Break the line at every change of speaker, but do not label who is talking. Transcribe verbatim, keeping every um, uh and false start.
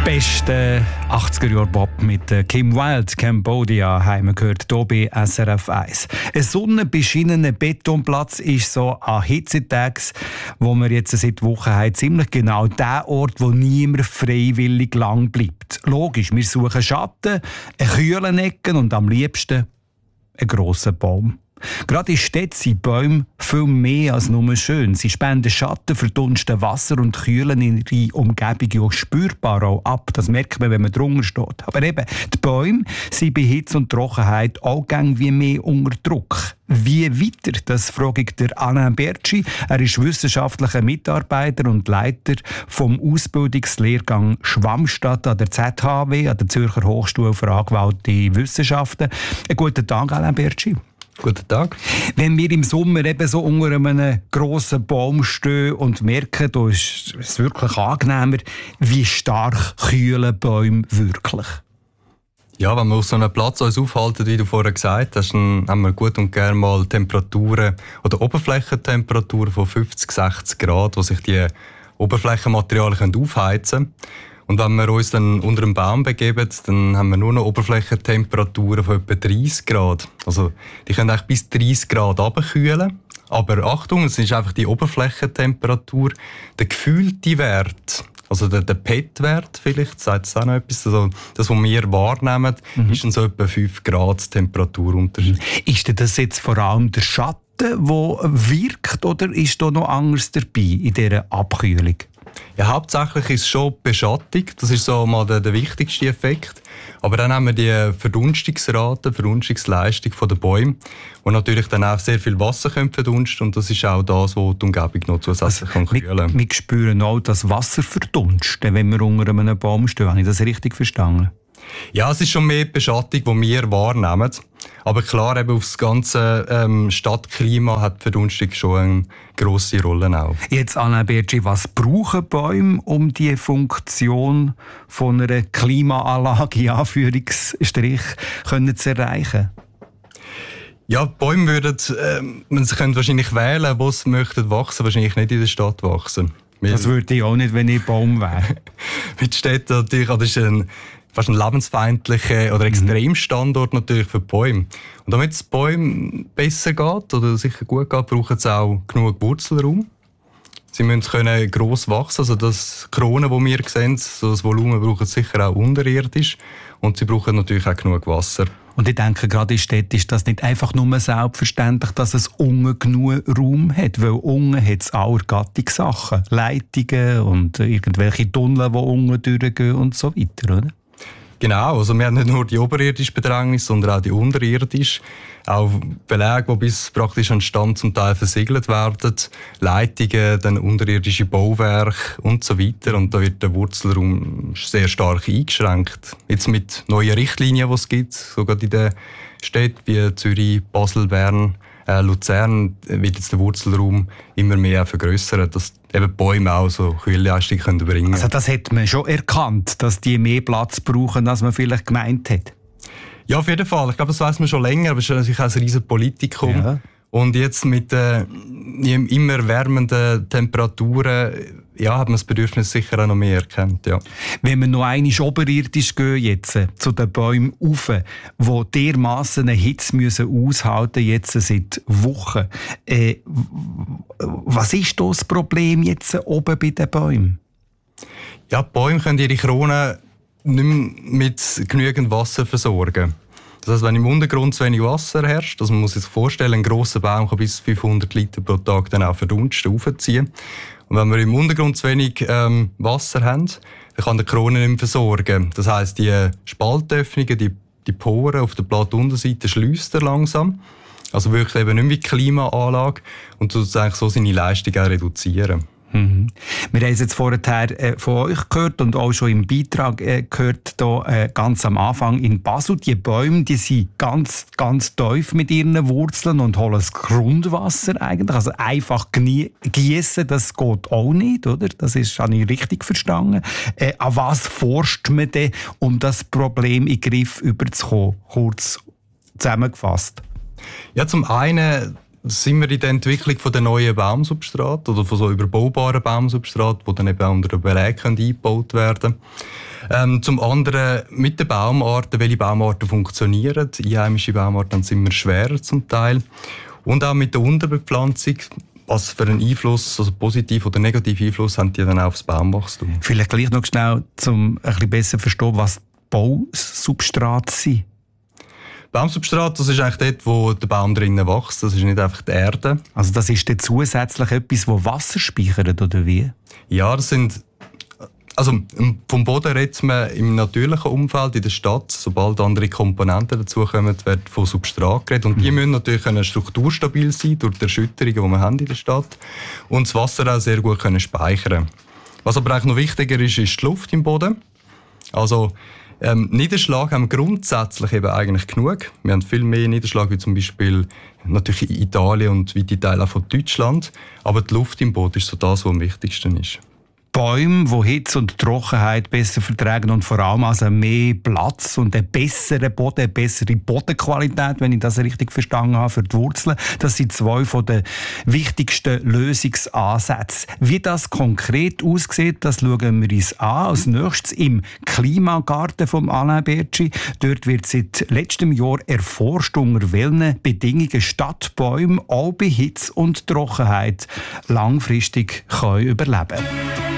Beste achtziger-Jahre-Pop mit Kim Wilde, Cambodia, haben wir gehört, hier bei S R F eins. Ein sonnenbeschienener Betonplatz ist so an Hitzetagen, wo wir jetzt seit Wochen haben, ziemlich genau der Ort, wo niemand freiwillig lang bleibt. Logisch, wir suchen Schatten, eine kühle Ecke und am liebsten einen grossen Baum. Gerade in Städten sind Bäume viel mehr als nur schön. Sie spenden Schatten, verdunsten Wasser und kühlen ihre Umgebung ja spürbar auch ab. Das merkt man, wenn man drunter steht. Aber eben, die Bäume sind bei Hitze und Trockenheit auch wie mehr unter Druck. Wie weiter? Das frage ich der Alain Bertschi. Er ist wissenschaftlicher Mitarbeiter und Leiter vom Ausbildungslehrgang Schwammstadt an der Z H W, an der Zürcher Hochschule für angewandte Wissenschaften. Einen guten Tag, Alain Bertschi.
Guten Tag.
Wenn wir im Sommer eben so unter einem grossen Baum stehen und merken, da ist es wirklich angenehmer, wie stark kühlen Bäume wirklich?
Ja, wenn wir auf so einem Platz uns aufhalten, wie du vorher gesagt hast, dann haben wir gut und gerne mal Temperaturen oder Oberflächentemperaturen von fünfzig, sechzig Grad, wo sich die Oberflächenmaterialien aufheizen können. Und wenn wir uns dann unter einem Baum begeben, dann haben wir nur noch Oberflächentemperaturen von etwa dreißig Grad. Also die können eigentlich bis dreißig Grad runterkühlen. Aber Achtung, es ist einfach die Oberflächentemperatur, der gefühlte Wert, also der, der P E T-Wert vielleicht, sagt es auch noch etwas, also das, was wir wahrnehmen, mhm. ist dann so etwa fünf Grad Temperaturunterschied.
Ist denn das jetzt vor allem der Schatten, der wirkt, oder ist da noch anderes dabei in dieser Abkühlung?
Ja, hauptsächlich ist es schon die Beschattung. Das ist so mal der, der wichtigste Effekt. Aber dann haben wir die Verdunstungsrate, Verdunstungsleistung der Bäume, die natürlich dann auch sehr viel Wasser verdunsten können. Und das ist auch das, was die Umgebung noch zusätzlich also, kühlen kann.
Wir, wir spüren auch, dass Wasser verdunsten, wenn wir unter einem Baum stehen. Habe ich das richtig verstanden?
Ja, es ist schon mehr die Beschattung, die wir wahrnehmen. Aber klar, eben auf das ganze ähm, Stadtklima hat die Verdunstung schon eine grosse Rolle auch.
Jetzt, Alain Bertschi, was brauchen Bäume, um die Funktion von einer Klimaanlage in Anführungsstrich können zu erreichen?
Ja, die Bäume würden, äh, man könnte wahrscheinlich wählen, wo sie möchten wachsen, wahrscheinlich nicht in der Stadt wachsen.
Das würde ich auch nicht, wenn ich Baum wäre.
Mit Städten natürlich, das ist ein fast ein lebensfeindlicher oder Extremstandort natürlich für die Bäume. Und damit es den Bäumen besser geht oder sicher gut geht, brauchen sie auch genug Wurzelraum. Sie müssen können gross wachsen, also das Kronen, das wir sehen, so das Volumen brauchen sie sicher auch unterirdisch. Und sie brauchen natürlich auch genug Wasser.
Und ich denke, gerade in Städten ist das nicht einfach nur selbstverständlich, dass es unten genug Raum hat, weil unten hat es auch Gattungssachen, Leitungen und irgendwelche Tunnel, die unten durchgehen und so weiter, oder?
Genau, also wir haben nicht nur die oberirdische Bedrängnis, sondern auch die unterirdische. Auch Belege, die bis praktisch an Stand zum Teil versiegelt werden, Leitungen, dann unterirdische Bauwerke und so weiter. Und da wird der Wurzelraum sehr stark eingeschränkt. Jetzt mit neuen Richtlinien, die es gibt, sogar in den Städten wie Zürich, Basel, Bern, äh, Luzern, wird jetzt der Wurzelraum immer mehr vergrössert, dass eben Bäume auch so Kühlleistung können bringen.
Also das hat man schon erkannt, dass die mehr Platz brauchen, als man vielleicht gemeint hat?
Ja, auf jeden Fall. Ich glaube, das weiss man schon länger, aber es ist natürlich auch ein riesen Politikum. Ja. Und jetzt mit äh, immer wärmenden Temperaturen ja, hat man das Bedürfnis sicher auch noch mehr erkannt. Ja.
Wenn wir noch einmal oberirdisch gehen, jetzt, äh, zu den Bäumen rauf, die dermassen eine Hitze müssen aushalten jetzt seit Wochen. Äh, was ist das Problem jetzt oben bei den Bäumen?
Ja, die Bäume können ihre Kronen nicht mehr mit genügend Wasser versorgen. Das heisst, wenn im Untergrund zu wenig Wasser herrscht, also man muss sich vorstellen, ein grosser Baum kann bis fünfhundert Liter pro Tag dann auch verdunsten, aufziehen. Und wenn wir im Untergrund zu wenig ähm, Wasser haben, dann kann der Krone nicht mehr versorgen. Das heisst, die Spaltöffnungen, die, die Poren auf der Blattunterseite schließt er langsam. Also wirklich eben nicht mehr wie die Klimaanlage und sozusagen so seine Leistung auch reduzieren.
Mhm. Wir haben es jetzt vorher äh, von euch gehört und auch schon im Beitrag äh, gehört, da, äh, ganz am Anfang in Basel. Die Bäume, die sind ganz, ganz tief mit ihren Wurzeln und holen das Grundwasser eigentlich. Also einfach gießen, das geht auch nicht, oder? Das ist, habe ich richtig verstanden. Äh, an was forscht man denn, um das Problem in den Griff überzukommen? Kurz zusammengefasst.
Ja, zum einen sind wir in der Entwicklung von der neuen Baumsubstrat oder von so überbaubaren Baumsubstrat, die dann eben unter den Belägen eingebaut werden. Ähm, zum anderen mit den Baumarten, welche Baumarten funktionieren. Einheimische Baumarten sind immer schwerer zum Teil. Und auch mit der Unterbepflanzung. Was für einen Einfluss, also positiv oder negativ Einfluss, haben die dann auch aufs Baumwachstum?
Vielleicht gleich noch schnell, um ein bisschen besser zu verstehen, was Bausubstrate sind.
Baumsubstrat, das ist eigentlich dort, wo der Baum drinnen wächst. Das ist nicht einfach die Erde.
Also das ist dann zusätzlich etwas, das Wasser speichert, oder wie?
Ja, das sind... Also vom Boden redet man im natürlichen Umfeld, in der Stadt. Sobald andere Komponenten dazukommen, wird von Substrat geredet. Und die mhm. müssen natürlich können strukturstabil sein durch die Erschütterungen, die wir haben in der Stadt. Und das Wasser auch sehr gut können speichern. Was aber eigentlich noch wichtiger ist, ist die Luft im Boden. Also ähm, Niederschlag haben wir grundsätzlich eben eigentlich genug. Wir haben viel mehr Niederschlag wie zum Beispiel natürlich in Italien und weite Teile auch von Deutschland. Aber die Luft im Boden ist so das, was am wichtigsten ist.
Bäume, die Hitze und Trockenheit besser vertragen und vor allem also mehr Platz und einen besseren Boden, eine bessere Bodenqualität, wenn ich das richtig verstanden habe, für die Wurzeln. Das sind zwei von den wichtigsten Lösungsansätze. Wie das konkret aussieht, das schauen wir uns an. Als nächstes im Klimagarten von Alain Bertschi. Dort wird seit letztem Jahr erforscht, unter welchen Bedingungen Stadtbäume auch bei Hitze und Trockenheit langfristig können überleben können.